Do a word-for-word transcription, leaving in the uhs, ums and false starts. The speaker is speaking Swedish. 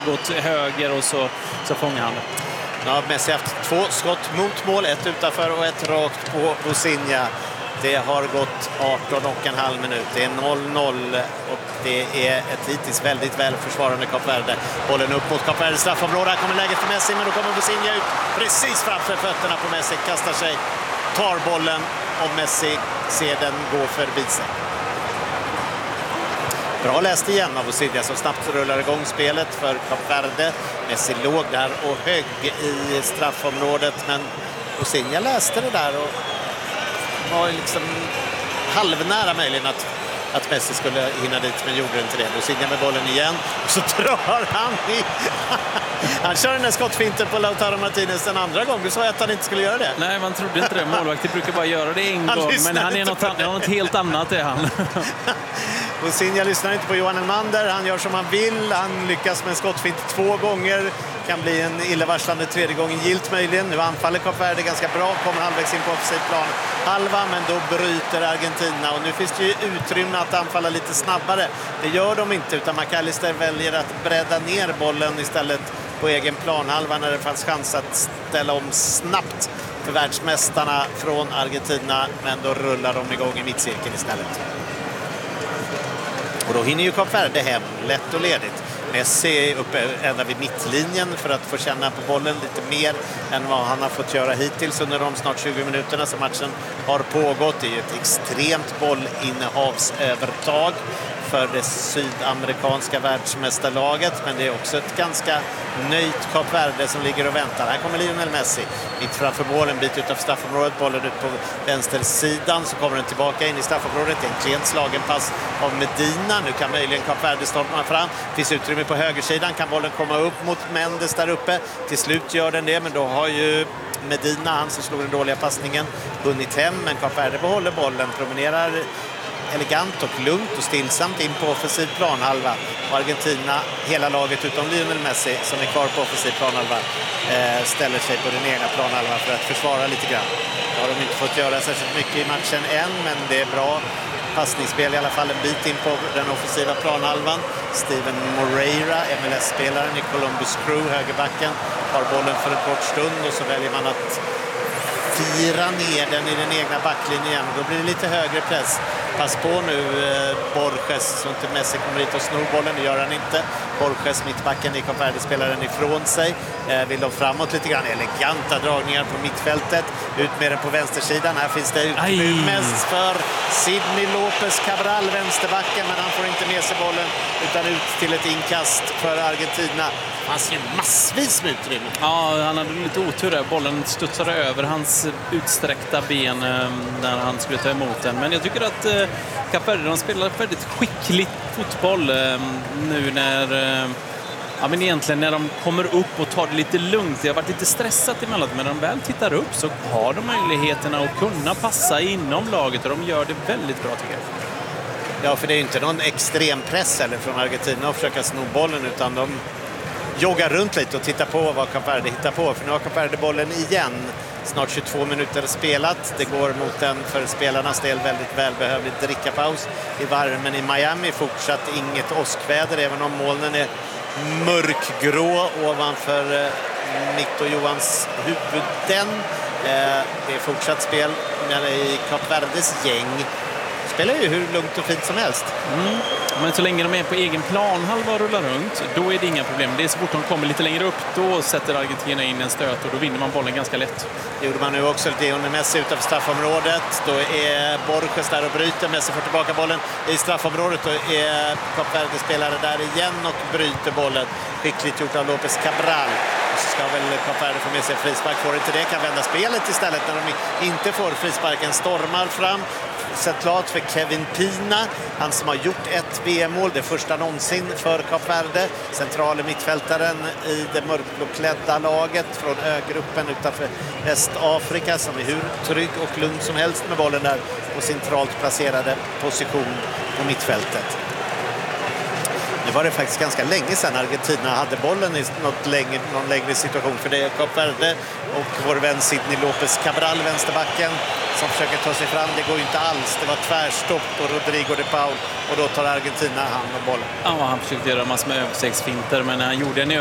gått höger och så, så fångar han det. Ja, Messi har haft två skott mot mål, ett utanför och ett rakt på Bosinha. Det har gått arton och en halv minut. Det är noll noll och det är ett hittills väldigt väl försvarande Kap Verde. Bollen upp mot Kap Verde straffområde. Här kommer läget för Messi, men då kommer Bosinha ut precis framför fötterna på Messi. Kastar sig, tar bollen och Messi ser den gå förbi sig. Bra läst igen av Bosinha som snabbt rullar igång spelet för Kap Verde. Messi låg där och högg i straffområdet, men Bosinha läste det där och var liksom halvnära möjligen att, att Messi skulle hinna dit, men gjorde inte det. Bosinha med bollen igen och så drar han i. Han kör den här skottfinten på Lautaro Martinez en andra gång. Du sa att han inte skulle göra det. Nej, man trodde inte det. Målvakter brukar bara göra det en han gång, men han är något, något helt annat är han. Bosinha lyssnar inte på Johan Elmander. Han gör som han vill. Han lyckas med en skottfint två gånger. Kan bli en illavarslande tredje gången gilt möjligen. Nu anfaller Kap Verde ganska bra. Kommer halvvägs in på offside plan halva, men då bryter Argentina. Och nu finns det ju utrymme att anfalla lite snabbare. Det gör de inte, utan McAllister väljer att bredda ner bollen istället på egen planhalva när det fanns chans att ställa om snabbt för världsmästarna från Argentina. Men då rullar de igång i mittcirkeln istället. Och då hinner ju Kap Verde hem, lätt och ledigt. Messi är uppe ända vid mittlinjen för att få känna på bollen lite mer än vad han har fått göra hittills under de snart tjugo minuterna som matchen har pågått. Det är ju ett extremt bollinnehavsövertag för det sydamerikanska världsmästarlaget, men det är också ett ganska nöjt Kap Verde som ligger och väntar. Här kommer Lionel Messi mitt framför målen, en bit ut av straffområdet, bollen ut på vänstersidan, så kommer den tillbaka in i straffområdet. Det är en klent slagen pass av Medina. Nu kan möjligen Kap Verde storma fram. Finns utrymme på högersidan, kan bollen komma upp mot Mendes där uppe. Till slut gör den det, men då har ju Medina, han som slog den dåliga passningen, hunnit hem, men Kap Verde behåller bollen, promenerar elegant och lugnt och stillsamt in på offensiv planhalva. Och Argentina, hela laget utom Lionel Messi som är kvar på offensiv planhalva, eh, ställer sig på den egna planhalvan för att försvara lite grann. Det har de inte fått göra särskilt mycket i matchen än, men det är bra passningsspel i alla fall en bit in på den offensiva planhalvan. Steven Moreira, M L S-spelaren i Columbus Crew, högerbacken, har bollen för en kort stund och så väljer man att fira ner den i den egna backlinjen igen. Då blir det lite högre press. Pass på nu eh, Borges så inte Messi kommer hit och snor bollen. Det gör han inte. Borges, mittbacken i Kap Verde, spelar den ifrån sig. Eh, vill de framåt lite grann. Eleganta dragningar på mittfältet. Ut med den på vänstersidan. Här finns det utrymme för Sidney Lopez Cabral, vänsterbacken. Men han får inte med sig bollen utan ut till ett inkast för Argentina. Det fanns ju massvis med utrymme. Ja, han hade lite otur där. Bollen studsade över hans utsträckta ben när han skulle ta emot den. Men jag tycker att eh, Kap Verde, de spelar väldigt skickligt fotboll eh, nu när... Eh, ja, men egentligen när de kommer upp och tar det lite lugnt. Det har varit lite stressat emellanåt, men när de väl tittar upp så har de möjligheterna att kunna passa inom laget och de gör det väldigt bra, tycker jag. Ja, för det är ju inte någon extrem press eller från Argentina att försöka sno bollen, utan de joggar runt lite och tittar på vad Kap Verde hittar på. För nu har Kap Verde bollen igen. Snart tjugotvå minuter spelat. Det går mot en för spelarnas del väldigt välbehövlig drickapaus i varmen i Miami. Fortsatt inget åskväder, även om molnen är mörkgrå ovanför eh, mitt och Johans huvuden. Eh, det är fortsatt spel men i Kap Verdes gäng spelar ju hur lugnt och fint som helst. Mm. Men så länge de är på egen planhalva och rullar runt, då är det inga problem. Det är så fort de kommer lite längre upp, då sätter Argentina in en stöt och då vinner man bollen ganska lätt. Det gjorde man nu också. Lionel Messi utanför straffområdet. Då är Borges där och bryter. Messi får tillbaka bollen i straffområdet. Då är Kap Verde spelare där igen och bryter bollen. Skickligt gjort av Lopez Cabral. Och så ska väl Kap Verde få med sig frispark. Får inte det, kan vända spelet istället när de inte får frisparken. Stormar fram. Sett klart för Kevin Pina, han som har gjort ett V M-mål, det första någonsin för Kap Verde. Centrala mittfältaren i det mörkblåklädda laget från ögruppen utanför Västafrika, som är hur trygg och lugn som helst med bollen där på centralt placerade position på mittfältet. nu var det faktiskt ganska länge sedan Argentina hade bollen i något längre, någon längre situation. För det är Kap Verde och vår vän Sidney Lopez Cabral, vänsterbacken, som försöker ta sig fram. Det går ju inte alls. Det var tvärstopp och Rodrigo de Paul. Och då tar Argentina hand om bollen. Ja, han försökte göra massor med överstegsfinter, men han gjorde en